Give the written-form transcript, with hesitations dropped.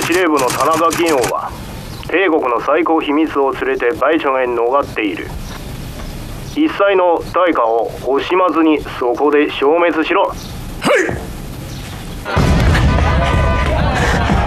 司令部の田中金王は帝国の最高秘密を連れてバイチョンへ逃っている。一切の対価を惜しまずにそこで消滅しろ。はい。